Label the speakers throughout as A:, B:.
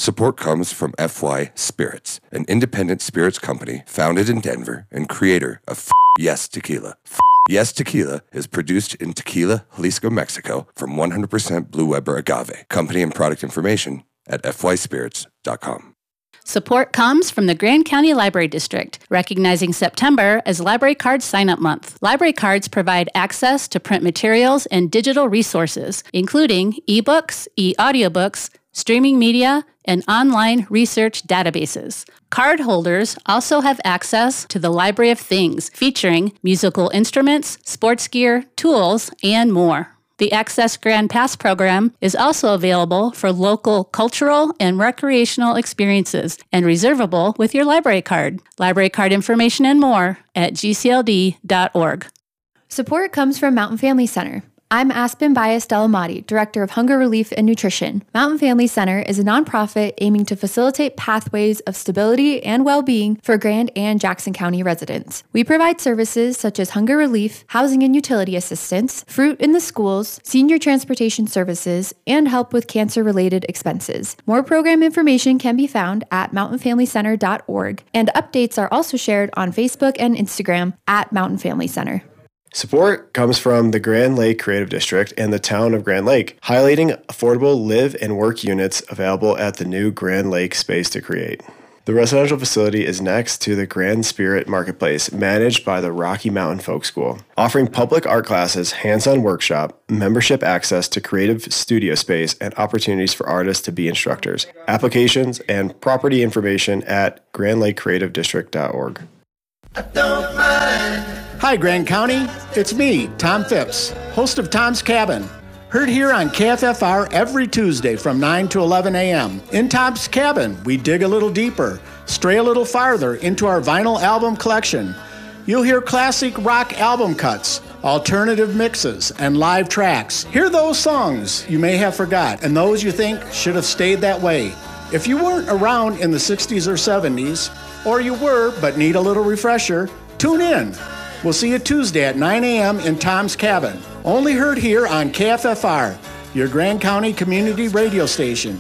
A: Support comes from FY Spirits, an independent spirits company founded in Denver and creator of Yes Tequila. Yes Tequila is produced in Tequila, Jalisco, Mexico from 100% Blue Weber agave. Company and product information at fyspirits.com.
B: Support comes from the Grand County Library District, recognizing September as Library Card Sign-Up Month. Library cards provide access to print materials and digital resources, including ebooks, e-audiobooks, streaming media, and online research databases. Card holders also have access to the Library of Things, featuring musical instruments, sports gear, tools, and more. The Access Grand Pass program is also available for local cultural and recreational experiences and reservable with your library card. Library card information and more at gcld.org.
C: Support comes from Mountain Family Center. I'm Aspen Bias Delamati, Director of Hunger Relief and Nutrition. Mountain Family Center is a nonprofit aiming to facilitate pathways of stability and well-being for Grand and Jackson County residents. We provide services such as hunger relief, housing and utility assistance, fruit in the schools, senior transportation services, and help with cancer-related expenses. More program information can be found at mountainfamilycenter.org, and updates are also shared on Facebook and Instagram at Mountain Family Center.
D: Support comes from the Grand Lake Creative District and the town of Grand Lake, highlighting affordable live and work units available at the new Grand Lake Space to Create. The residential facility is next to the Grand Spirit Marketplace, managed by the Rocky Mountain Folk School, offering public art classes, hands-on workshop, membership access to creative studio space, and opportunities for artists to be instructors. Applications and property information at grandlakecreativedistrict.org.
E: I don't mind. Hi, Grand County. It's me, Tom Phipps, host of Tom's Cabin. Heard here on KFFR every Tuesday from 9 to 11 a.m. In Tom's Cabin, we dig a little deeper, stray a little farther into our vinyl album collection. You'll hear classic rock album cuts, alternative mixes, and live tracks. Hear those songs you may have forgot and those you think should have stayed that way. If you weren't around in the 60s or 70s, or you were but need a little refresher, tune in. We'll see you Tuesday at 9 a.m. in Tom's Cabin. Only heard here on KFFR, your Grand County community radio station,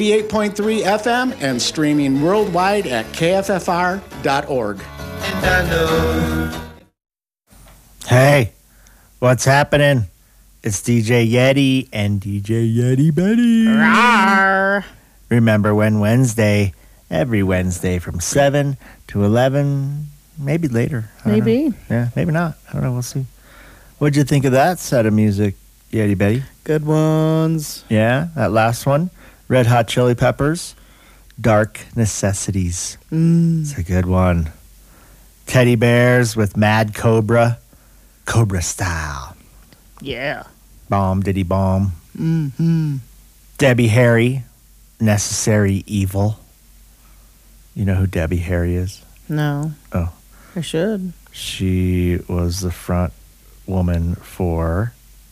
E: 88.3 FM and streaming worldwide at kffr.org.
F: And I know.
G: Hey, what's happening? It's DJ Yeti and DJ Yeti Betty.
H: Rawr.
G: Remember when Wednesday, every Wednesday from 7 to 11, maybe later.
H: Maybe.
G: Yeah, maybe not. I don't know. We'll see. What'd you think of that set of music, Yeti Betty?
H: Good ones.
G: Yeah, that last one. Red Hot Chili Peppers, Dark Necessities. It's a good one. Teddy Bears with Mad Cobra, Cobra Style.
H: Yeah.
G: Bomb Diddy Bomb.
H: Mm-hmm.
G: Debbie Harry, Necessary Evil. You know who Debbie Harry is?
H: No.
G: Oh.
H: I should.
G: She was the front woman for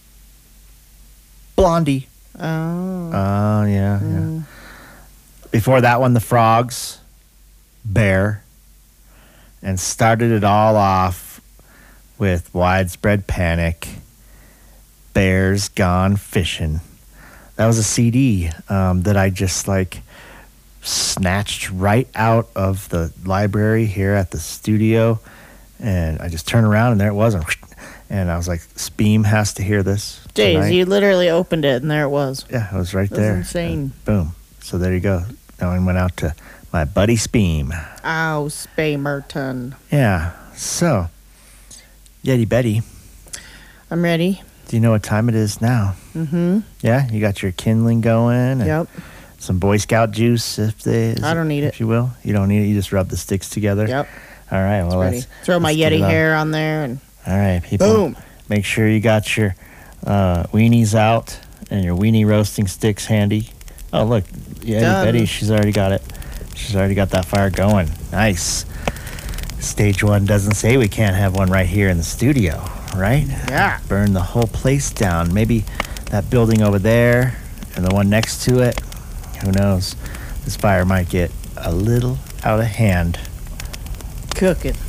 G: Blondie.
H: Oh.
G: Oh, yeah. Before that one, the Frogs, Bear, and started it all off with Widespread Panic, Bears Gone Fishing. That was a CD that I just snatched right out of the library here at the studio, and I just turned around and there it was, and I was like, Speem has to hear this
H: Jeez,
G: tonight.
H: you literally opened it and there it was.
G: Yeah, it was right there.
H: That's insane.
G: Boom. So there you go. That one went out to my buddy Speem.
H: Oh, Spamerton.
G: Yeah. So, Yeti Betty.
H: I'm ready.
G: Do you know what time it is now?
H: Mm-hmm.
G: Yeah? You got your kindling going? And
H: yep.
G: Some Boy Scout juice, I
H: don't need it.
G: If you will. You don't need it. You just rub the sticks together.
H: Yep.
G: All right. Well, let's
H: throw my Yeti hair on there. And
G: all right, people.
H: Boom.
G: Make sure you got your weenies out and your weenie roasting sticks handy. Oh, look. Yeti Betty, she's already got it. She's already got that fire going. Nice. Stage one doesn't say we can't have one right here in the studio, right?
H: Yeah.
G: Burn the whole place down. Maybe that building over there and the one next to it. Who knows? This fire might get a little out of hand.
H: Cook it.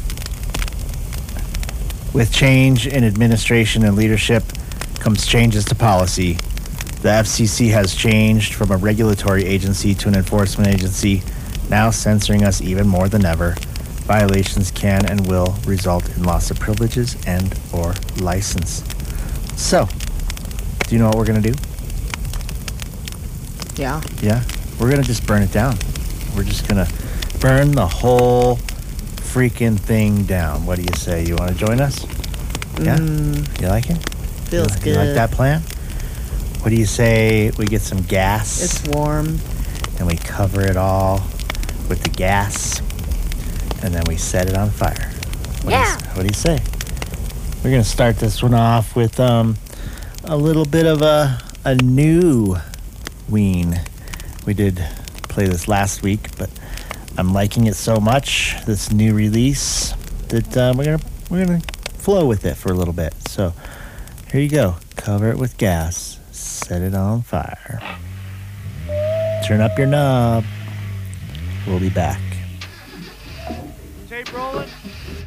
H: With
G: change in administration and leadership comes changes to policy. The FCC has changed from a regulatory agency to an enforcement agency, now censoring us even more than ever. Violations can and will result in loss of privileges and or license. So, do you know what we're going to do?
H: Yeah.
G: Yeah? We're going to just burn it down. We're just going to burn the whole freaking thing down. What do you say? You want to join us? Yeah? You like it?
H: Feels good.
G: You like that plan? What do you say we get some gas?
H: It's warm.
G: And we cover it all with the gas. And then we set it on fire. What do you say? We're going to start this one off with a little bit of a new ween. We did play this last week, but I'm liking it so much, this new release, that we're gonna flow with it for a little bit. So here you go. Cover it with gas. Set it on fire. Turn up your knob. We'll be back.
I: Tape rolling.